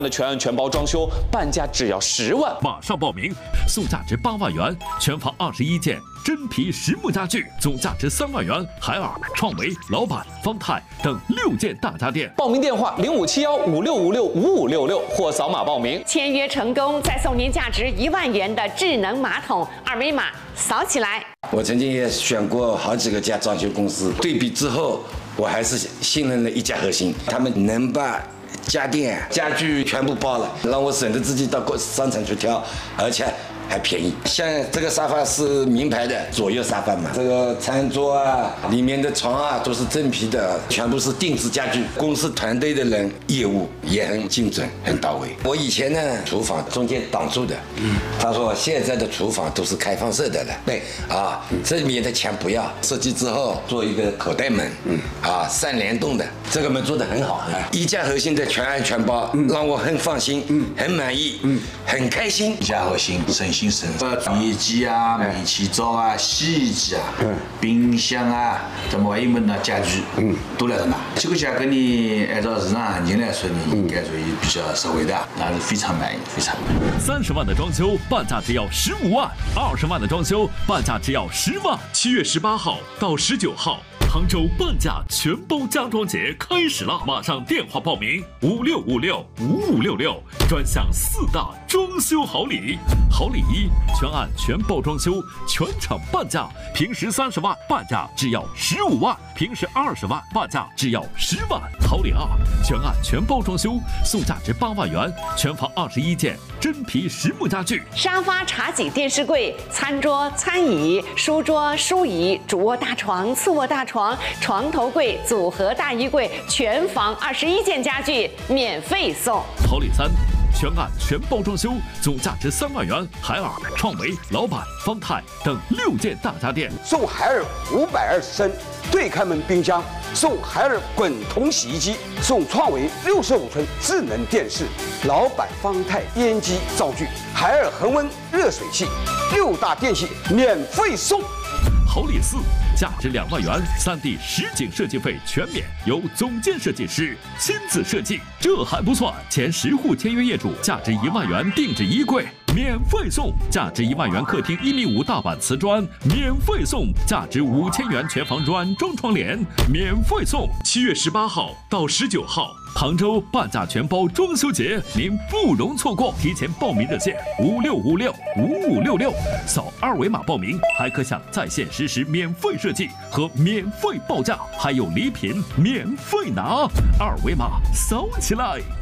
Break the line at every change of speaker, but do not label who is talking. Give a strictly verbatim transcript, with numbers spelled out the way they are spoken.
的全案全包装修，半价只要十万，
马上报名，送价值八万元，全房二十一件真皮实木家具，总价值三万元。海尔、创维、老板、方太等六件大家电。
报名电话零五七幺五六五六五五六六或扫码报名。
签约成功，再送您价值一万元的智能马桶，二维码扫起来。
我曾经也选过好几个家装修公司，对比之后，我还是信任了一家核心，他们能把家电、家具全部包了，让我省得自己到商场去挑，而且还便宜。像这个沙发是名牌的左右沙发嘛，这个餐桌啊，里面的床啊都是真皮的，全部是定制家具。公司团队的人业务也很精准，很到位。我以前呢，厨房中间挡住的，嗯，他说现在的厨房都是开放式的了，对啊，这里面的墙不要，设计之后做一个口袋门，嗯，啊，三联动的，这个门做得很好，一家核心的全案全包，嗯，让我很放心，嗯，很满意，嗯，很开心。
一家核心省心省力，电机啊、煤气灶啊、洗衣机啊、嗯、冰箱啊，这么还有门的家具，嗯，都来到那。这个价格呢，按照市场行情来说呢，应该属于比较实惠的，那是非常满意，非常满意。
三十万的装修，半价只要十五万；二十万的装修，半价只要十万。七月十八号到十九号。杭州半价全包家装节开始了，马上电话报名五六五六五五六六，专享四大装修好礼。好礼一，全案全包装修，全场半价，平时三十万，半价只要十五万；平时二十万，半价只要十万。好礼二，全案全包装修，送价值八万元，全房二十一件真皮实木家具，
沙发、茶几、电视柜、餐桌、餐椅、书桌、书椅、主卧大床、次卧大床、床头柜、组合大衣柜，全房二十一件家具免费送。
好礼三，全案全包装修，总价值三万元。海尔、创维、老板、方太等六件大家电，
送海尔五百二十升对开门冰箱，送海尔滚筒洗衣机，送创维六十五寸智能电视，老板方太烟机灶具，海尔恒温热水器，六大电器免费送。
好礼四，价值两万元，三 D 实景设计费全免，由总监设计师亲自设计。这还不算，前十户签约业主价值一万元定制衣柜免费送，价值一万元客厅一米五大板瓷砖免费送，价值五千元全房软装窗帘免费送。七月十八号到十九号。杭州半价全包装修节，您不容错过！提前报名热线五六五六五五六六，扫二维码报名，还可享在线实时免费设计和免费报价，还有礼品免费拿。二维码扫起来！